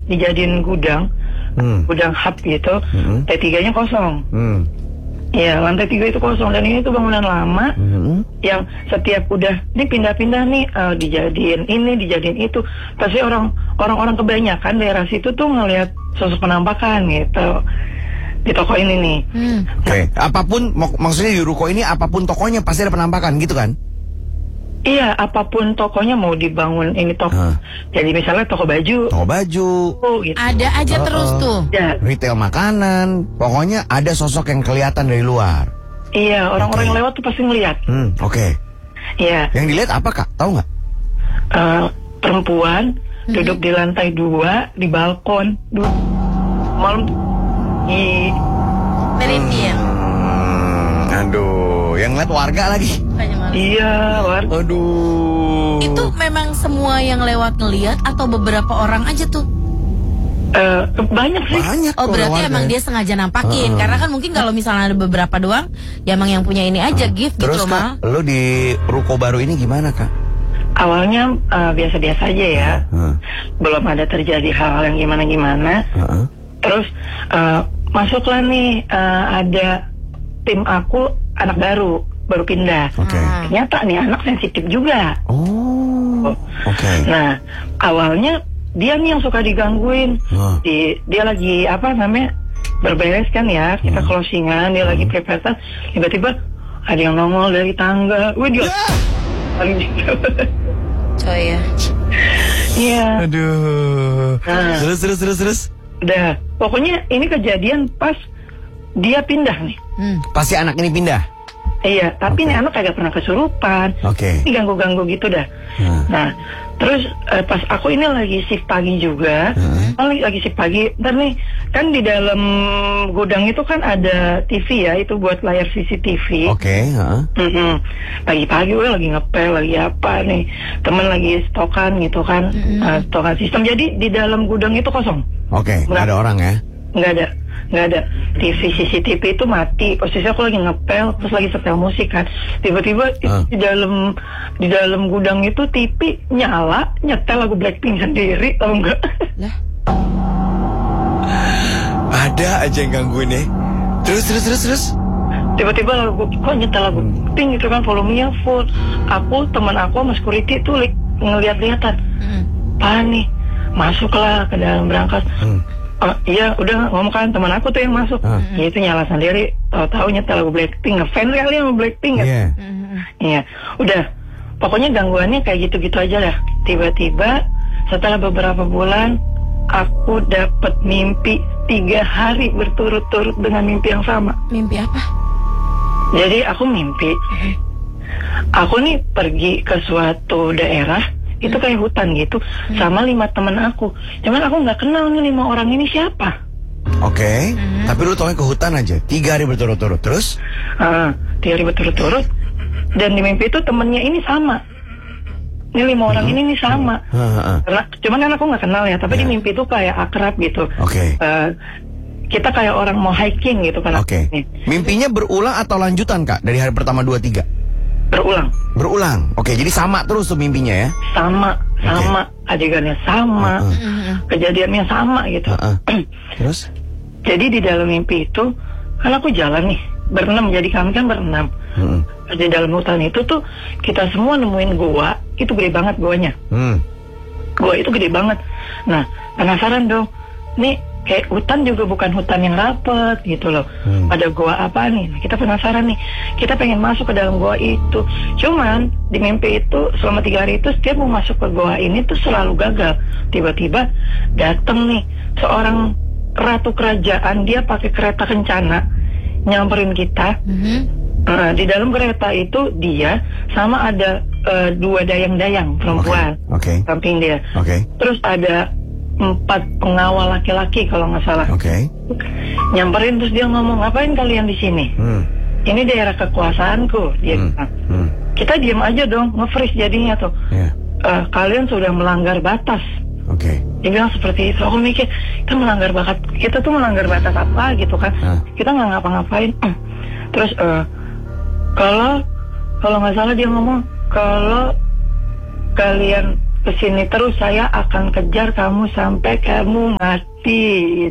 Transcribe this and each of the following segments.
dijadiin gudang hub gitu. T3-nya kosong. Iya, lantai 3 itu kosong, dan ini tuh bangunan lama yang setiap udah ini pindah-pindah nih, dijadiin ini, dijadiin itu. Pasti orang-orang kebanyakan daerah situ tuh ngelihat sosok penampakan gitu di toko ini nih. Oke. Apapun maksudnya di ruko ini apapun tokonya pasti ada penampakan gitu kan? Iya, apapun tokonya mau dibangun ini toko. Jadi misalnya toko baju. Gitu. Ada aja terus tuh. Ya. Retail makanan, pokoknya ada sosok yang kelihatan dari luar. Iya, orang-orang yang lewat tuh pasti ngeliat. Oke. Iya. Yang dilihat apa Kak? Tahu nggak? Perempuan duduk di lantai 2 di balkon. Malam. Merinding. Aduh, yang lihat warga lagi. Iya, warga. Aduh. Itu memang semua yang lewat ngelihat atau beberapa orang aja tuh? Banyak sih. Banyak. Oh, berarti emang dia sengaja nampakin. Karena kan mungkin kalau misalnya ada beberapa doang, ya emang yang punya ini aja gift Terus gitu loh, Mal. Kak, lu di ruko baru ini gimana Kak? Awalnya biasa-biasa aja ya. Belum ada terjadi hal-hal yang gimana-gimana. Terus masuklah nih, ada tim aku anak baru pindah. Ternyata nih anak sensitif juga. Oke. Nah, awalnya dia nih yang suka digangguin. Dia lagi berberes kan ya, kita closingan, dia lagi prepare tas, tiba-tiba ada yang nongol dari tangga. Wih, dia Coy ya. Iya. Aduh. Nah, Terus. udah, pokoknya ini kejadian pas dia pindah nih. Pasti anak ini pindah. Iya, tapi nih anak kagak pernah kesurupan. Ini ganggu-ganggu gitu dah. Nah, terus pas aku ini lagi shift pagi juga. Lagi shift pagi. Ntar nih, kan di dalam gudang itu kan ada TV ya, itu buat layar CCTV. Pagi-pagi gue lagi ngepel, lagi apa nih. Temen lagi stokan gitu kan. Stokan sistem. Jadi di dalam gudang itu kosong. Nggak ada orang ya? Nggak ada. TV CCTV itu mati. Posisi aku lagi ngepel, terus lagi setel musik kan. Tiba-tiba di dalam gudang itu TV nyala, nyetel lagu Blackpink sendiri, tau nggak? Lah. Ada aja yang gangguin ya. Terus. Tiba-tiba kok nyetel lagu Pink gitu kan, volumenya full. Teman aku sama security tuh ngeliat-liatan. Panik, masuklah ke dalam berangkas. Iya, udah ngomong kan, teman aku tuh yang masuk. Ya itu nyala sendiri, tahu nyetel lagu Blackpink, ngefans kali sama Blackpink kan. Iya, udah. Pokoknya gangguannya kayak gitu-gitu aja lah. Tiba-tiba setelah beberapa bulan, aku dapat mimpi 3 hari berturut-turut dengan mimpi yang sama. Mimpi apa? Jadi aku mimpi, aku nih pergi ke suatu daerah, itu kayak hutan gitu, sama 5 teman aku. Cuman aku nggak kenal nih 5 orang ini siapa. Tapi lu taunya ke hutan aja 3 hari berturut-turut. Terus? 3 hari berturut-turut. Dan di mimpi itu temennya ini sama. Ini 5 orang ini nih sama. Karena cuman kan aku nggak kenal ya, tapi di mimpi itu kayak akrab gitu. Kita kayak orang mau hiking gitu kan. Mimpinya berulang atau lanjutan Kak? Dari hari pertama 2, 3? Berulang. Jadi sama terus tuh mimpinya ya? Sama. Adegannya sama. Kejadiannya sama gitu. Terus? Jadi di dalam mimpi itu, kan aku jalan nih, berenam, jadi kami kan berenam. Di dalam hutan itu tuh, kita semua nemuin gua, itu gede banget guanya. Gua itu gede banget. Nah, penasaran dong, nih kayak hutan juga bukan hutan yang rapet gitu loh. Ada gua apa nih? Nah, kita penasaran nih. Kita pengen masuk ke dalam gua itu. Cuman di mimpi itu selama 3 hari itu setiap mau masuk ke gua ini tuh selalu gagal. Tiba-tiba datang nih seorang ratu kerajaan, dia pakai kereta kencana nyamperin kita. Di dalam kereta itu dia sama ada 2 dayang-dayang perempuan samping dia. Terus ada 4 pengawal laki-laki kalau nggak salah. Nyamperin terus dia ngomong, ngapain kalian di sini? Ini daerah kekuasaanku, dia bilang. Kita diam aja dong, nge-freeze jadinya tuh. Kalian sudah melanggar batas. Dia bilang seperti itu. Aku mikir, kita tuh melanggar batas apa gitu kan? Kita nggak ngapa-ngapain. Terus kalau nggak salah dia ngomong, kalau kalian kesini terus, saya akan kejar kamu sampai kamu mati.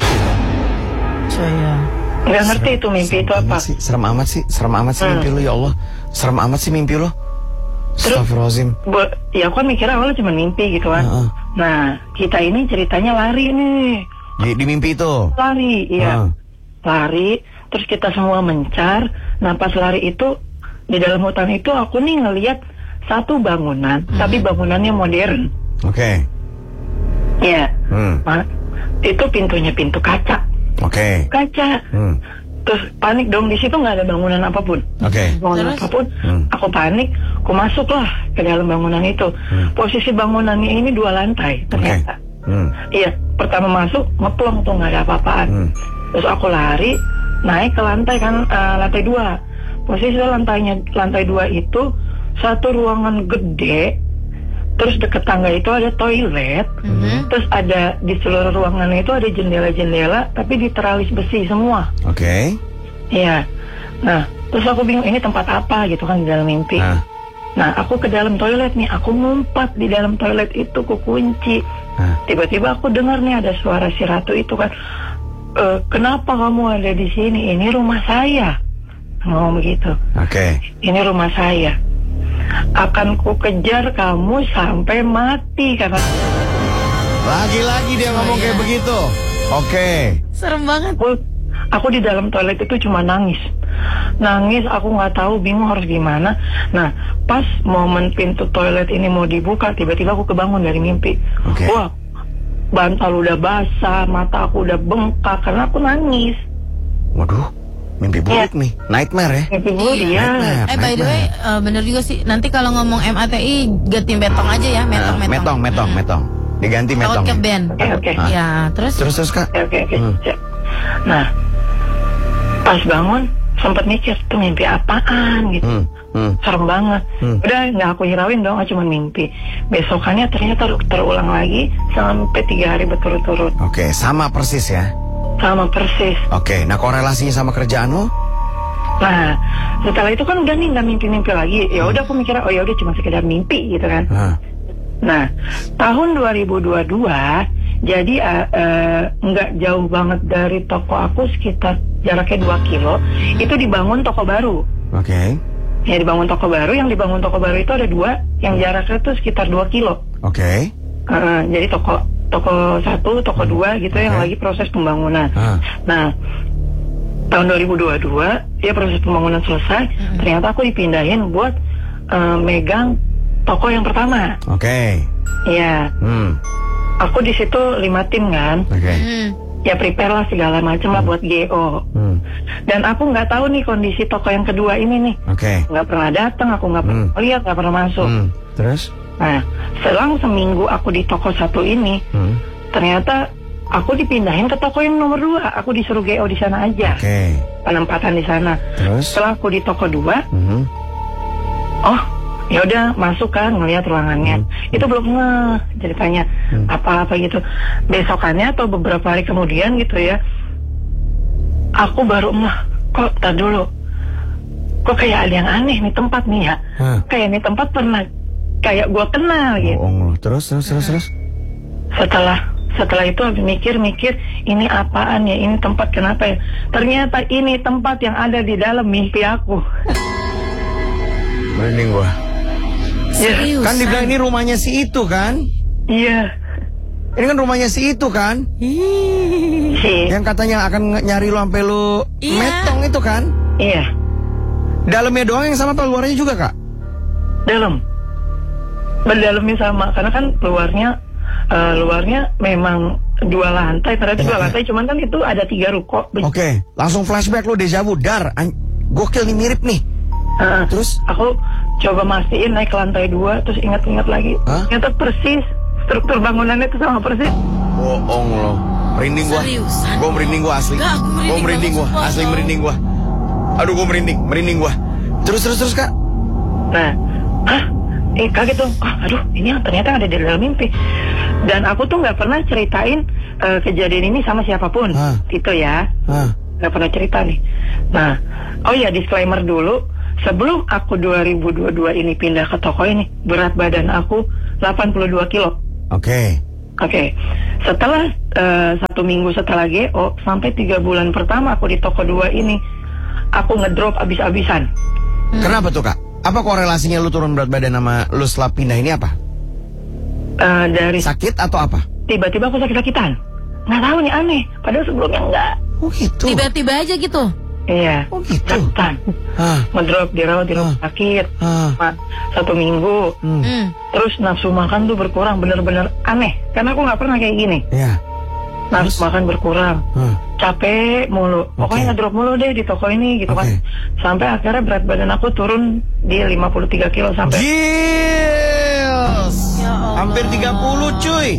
Saya Nggak ngerti itu mimpi itu apa. Serem amat sih mimpi lu, ya Allah. Serem amat sih mimpi lu. Astagfirullahaladzim. Ya aku kan mikirnya awalnya cuma mimpi gitu kan. Nah, kita ini ceritanya lari nih. Di mimpi itu? Lari, iya. Lari, terus kita semua mencar. Nah, pas lari itu, di dalam hutan itu aku nih ngelihat satu bangunan, tapi bangunannya modern. Oke. Iya. Nah, itu pintunya pintu kaca. Oke. Kaca. Terus panik dong, di situ nggak ada bangunan apapun. Bangunan apapun. Aku panik, aku masuklah ke dalam bangunan itu. Posisi bangunannya ini 2 lantai ternyata. Iya, pertama masuk ngeplong tuh nggak ada apa-apaan. Terus aku lari naik ke lantai kan, lantai 2. Posisi lantai 2 itu satu ruangan gede. Terus deket tangga itu ada toilet. Terus ada di seluruh ruangan itu ada jendela-jendela, tapi diteralis besi semua. Oke. Iya. Nah, terus aku bingung ini tempat apa gitu kan di dalam mimpi. Nah, aku ke dalam toilet nih, aku ngumpat di dalam toilet itu, ku kunci. Tiba-tiba aku dengar nih ada suara si ratu itu kan, kenapa kamu ada di sini? Ini rumah saya. Ngomong begitu. Oke. Ini rumah saya. Akan ku kejar kamu sampai mati karena lagi-lagi dia ngomong kayak begitu. Oke. serem banget. Aku di dalam toilet itu cuma nangis, aku nggak tahu, bingung harus gimana. Nah, pas momen pintu toilet ini mau dibuka, tiba-tiba aku kebangun dari mimpi. Wah, bantal udah basah, mata aku udah bengkak karena aku nangis. Waduh, mimpi buruk nih, nightmare ya. Mimpi buruk ya. By the way, bener juga sih. Nanti kalau ngomong MATI ganti metong aja ya, metong. Diganti metong. Takut ke band. Oke. Ya, terus Kak. Oke. Nah, pas bangun sempat mikir tuh mimpi apaan gitu. Serem banget. Udah nggak aku hirauin dong, cuma mimpi. Besokannya ternyata terulang lagi sampai 3 hari berturut-turut. Oke, sama persis ya. Sama persis. Oke, nah korelasinya sama kerjaan lo? Nah, setelah itu kan udah nih nggak mimpi-mimpi lagi. Ya udah aku mikirnya, oh ya udah cuma sekedar mimpi gitu kan. Nah, tahun 2022, jadi nggak jauh banget dari toko aku, sekitar jaraknya 2 kilo, itu dibangun toko baru. Oke. Ya, dibangun toko baru, yang dibangun toko baru itu ada 2, yang jaraknya itu sekitar 2 kilo. Oke. Jadi toko 1, toko 2 gitu yang lagi proses pembangunan. Nah, tahun 2022 ya proses pembangunan selesai, ternyata aku dipindahin buat megang toko yang pertama. Oke. Iya. Aku di situ 5 tim kan. Oke. Ya prepare lah segala macam lah buat GO. Dan aku nggak tahu nih kondisi toko yang kedua ini nih. Oke. Nggak pernah datang, aku nggak pernah lihat, nggak pernah masuk. Terus? Nah, selang seminggu aku di toko 1 ini, ternyata aku dipindahin ke toko yang nomor 2. Aku disuruh GO di sana aja. Oke. Penempatan di sana. Terus? Setelah aku di toko 2, oh ya udah masuk kan, ngelihat ruangannya. Itu belum ceritanya apa-apa gitu. Besokannya atau beberapa hari kemudian gitu ya, aku baru kok tar dulu, kok kayak ada yang aneh nih tempat nih ya. Kayak nih tempat pernah kayak gua kenal gitu. Terus. Setelah itu aku mikir ini apaan ya, ini tempat kenapa ya? Ternyata ini tempat yang ada di dalam mimpi aku. Merinding gua. Serius? Kan dibilang ini rumahnya si itu kan? Iya. Ini kan rumahnya si itu kan? Yang katanya akan nyari lu sampai lu metong itu kan? Iya. Dalamnya doang yang sama apa luarnya juga, Kak? Dalam. Berdalamnya sama, karena kan luarnya memang 2 lantai, ternyata 2 lantai, cuman kan itu ada 3 ruko. Oke, langsung flashback lu, deja vu, gokil nih, mirip nih. Terus aku coba mastiin naik ke lantai 2, terus ingat-ingat lagi. Ternyata persis struktur bangunannya itu sama persis. Bohong lo. Merinding gua. Seriusan? Gua merinding gua asli. Gua merinding gua, asli merinding gua. Aduh, gua merinding gua. Terus Kak. Nah, kaget tuh. Aduh, ini yang ternyata ada di dalam mimpi. Dan aku tuh nggak pernah ceritain kejadian ini sama siapapun. Gitu ya. Nggak pernah cerita nih. Nah, oh ya, disclaimer dulu. Sebelum aku 2022 ini pindah ke toko ini, berat badan aku 82 kilo. Oke. Setelah 1 minggu setelah GO sampai 3 bulan pertama aku di toko 2 ini, aku ngedrop abis-abisan. Kenapa tuh Kak? Apa korelasinya lu turun berat badan sama lu setelah pindah ini apa? Dari sakit atau apa? Tiba-tiba aku sakit-sakitan. Nggak tahu nih, aneh. Padahal sebelumnya enggak. Oh gitu. Tiba-tiba aja gitu. Iya. Oh gitu. Sakitan. Ngedrop, dirawat di rumah sakit. 1 minggu. Terus nafsu makan tuh berkurang, bener-bener aneh. Karena aku nggak pernah kayak gini. Iya. Nafsu makan berkurang. Capek mulu. Pokoknya ngedrop mulu deh di toko ini gitu kan. Sampai akhirnya berat badan aku turun di 53 kilo sampai. Gils. Hampir 30 cuy.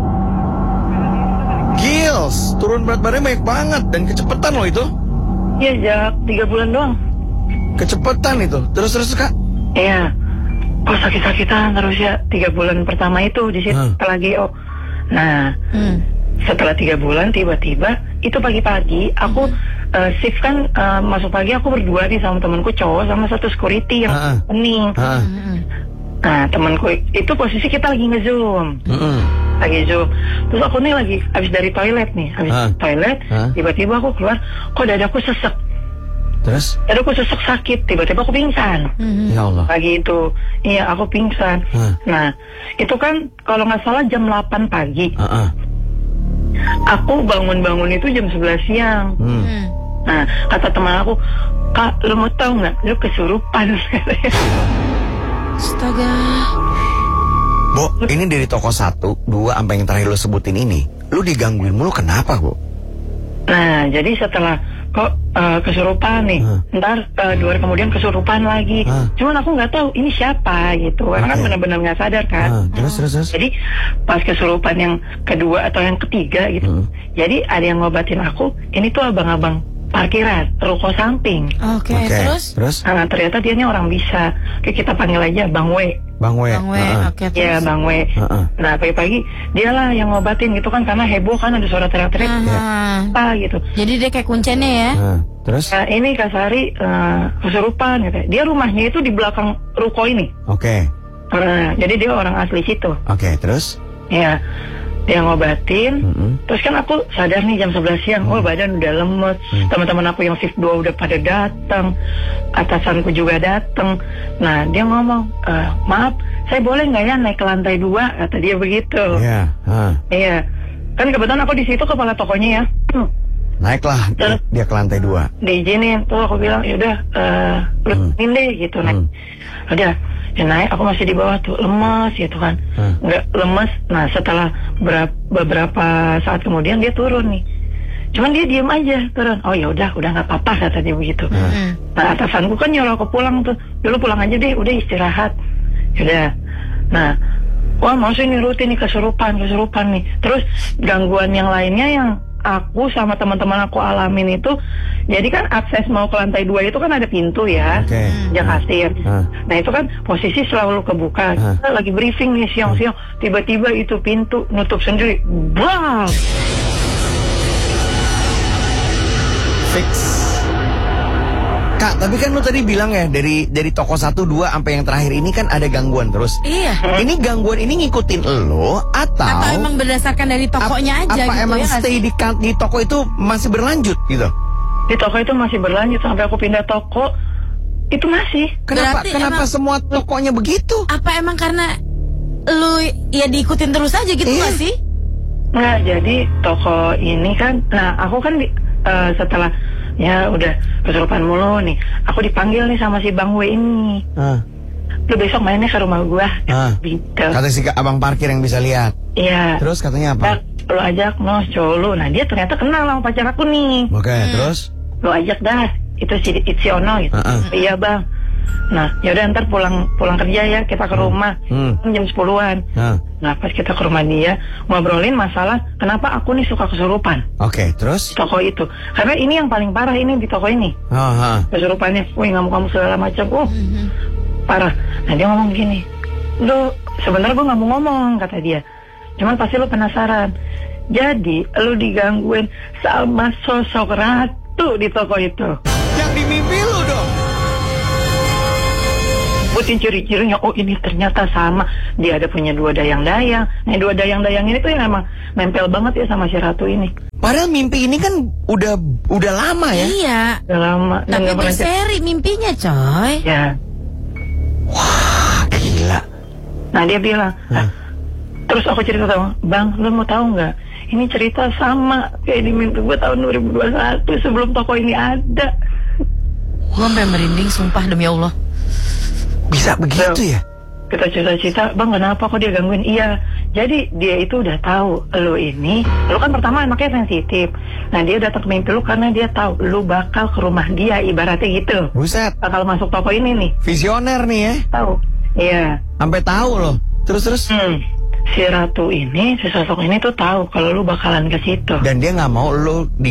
Gils. Turun berat badan banyak banget dan kecepetan loh itu. Iya, sejak 3 bulan doang. Kecepetan itu. Terus Kak? Iya. Oh, sakit-sakitan terus ya. 3 bulan pertama itu di situ setelah GO. Nah, setelah 3 bulan tiba-tiba itu pagi-pagi aku shift kan masuk pagi aku berdua nih sama temanku cowok sama satu security yang pening. Nah, temanku itu posisi kita lagi nge-zoom. Lagi zoom. Terus aku nih lagi habis dari toilet nih. Toilet, tiba-tiba aku keluar, kok dadaku sesek. Terus? Dadaku sesek sakit, tiba-tiba aku pingsan. Ya Allah. Lagi itu, iya aku pingsan. Nah, itu kan kalau nggak salah jam 8 pagi. Aku bangun-bangun itu jam 11 siang. Nah, kata teman aku, Kak, lu mau tahu nggak? Lu kesurupan. Astaga. Bu, ini dari toko 1, 2 sampai yang terakhir lo sebutin ini, lu digangguin mulu kenapa, Bu? Nah, jadi setelah kok kesurupan nih, ntar 2 hari kemudian kesurupan lagi. Cuman aku nggak tahu ini siapa gitu, karena kan benar-benar nggak sadar kan. Terus. Jadi pas kesurupan yang kedua atau yang ketiga gitu, jadi ada yang ngobatin aku. Ini tuh abang-abang parkiran, ruko samping. Oke, terus? Nah, ternyata dianya orang bisa. Oke, kita panggil aja Bang W. Bang W. Oke, terus. Ya, Bang W. Nah, pagi-pagi dialah yang ngobatin gitu kan, karena heboh kan, ada suara teriak-teriak. Gitu. Jadi dia kayak kuncennya ya. Terus? Nah, ini Kak Sari kesurupan gitu. Dia rumahnya itu di belakang ruko ini. Oke. Jadi dia orang asli situ. Oke, terus? Ya. Dia ngobatin, terus kan aku sadar nih jam 11 siang, badan udah lemes, teman-teman aku yang shift 2 udah pada datang, atasanku juga datang. Nah, dia ngomong, maaf, saya boleh nggak ya naik ke lantai 2, kata dia begitu. Iya, kan kebetulan aku di situ kepala tokonya ya. Naiklah dia ke lantai 2. Diizinin, tuh aku bilang, yaudah, lu deh gitu, naik. Udah. Ya naik, aku masih di bawah tuh, lemes gitu kan. Nggak lemes. Nah, setelah beberapa saat kemudian dia turun nih. Cuman dia diem aja turun. Oh ya udah nggak apa-apa, kata dia begitu. Nah, atasanku kan nyuruh aku pulang tuh. Dulu pulang aja deh, udah istirahat. Udah. Nah, wah maksudnya ini rutin nih kesurupan nih. Terus gangguan yang lainnya yang aku sama teman-teman aku alamin itu, jadi kan akses mau ke lantai 2 itu kan ada pintu ya, yang kasir. Nah itu kan posisi selalu kebuka. Kita lagi briefing nih siang-siang, tiba-tiba itu pintu nutup sendiri. Bang! Fix. Kak, tapi kan lu tadi bilang ya dari toko 1, 2 sampai yang terakhir ini kan ada gangguan terus. Iya. Ini gangguan ini ngikutin lo atau emang berdasarkan dari tokonya aja apa gitu emang ya? Stay di toko itu masih berlanjut gitu? Di toko itu masih berlanjut sampai aku pindah toko itu masih. Kenapa semua tokonya begitu? Apa emang karena lu ya diikutin terus aja gitu nggak sih? Nggak, jadi toko ini kan, nah aku kan setelah ya udah kesurupan mulu nih, aku dipanggil nih sama si Bang W ini. Lu besok mainnya ke rumah gua. Gitu. Kata si abang parkir yang bisa lihat. Iya. Terus katanya apa? Lu ajak cowok lu. Nah dia ternyata kenal sama pacar aku nih. Oke, terus? Lu ajak dah, itu si Ono gitu. Iya bang. Nah yaudah ntar pulang kerja ya kita ke rumah. Jam 10-an. Nah pas kita ke rumah dia ngobrolin masalah kenapa aku nih suka kesurupan. Oke, terus? Toko itu, karena ini yang paling parah ini di toko ini. Kesurupannya, ngamuk-ngamuk segala macam. Parah. Nah dia ngomong gini, lu sebenarnya gue nggak mau ngomong, kata dia. Cuman pasti lu penasaran. Jadi lu digangguin sama sosok ratu di toko itu. Yang di mimpi lu dong. nyebutin ciri-cirinya. Oh ini ternyata sama. Dia ada punya 2 dayang-dayang. Nah 2 dayang-dayang ini tuh yang emang nempel banget ya sama si Ratu ini. Padahal mimpi ini kan udah lama ya. Iya. Udah lama. Tapi berseri mimpinya coy. Ya. Wah gila. Nah dia bilang, terus aku cerita sama Bang, lu mau tahu nggak? Ini cerita sama kayak di mimpi gue tahun 2021 sebelum toko ini ada. Gue sampai merinding sumpah demi Allah. Bisa begitu ya? Kita cerita-cerita, Bang kenapa kok dia gangguin? Iya, jadi dia itu udah tahu lu kan pertama anaknya sensitif. Nah dia datang ke mimpi lu karena dia tahu lu bakal ke rumah dia, ibaratnya gitu. Buset. Bakal masuk toko ini nih. Visioner nih ya? Tahu. Iya. Sampai tahu loh. Terus. Si Ratu ini, si sosok ini tuh tahu kalau lu bakalan ke situ. Dan dia nggak mau lu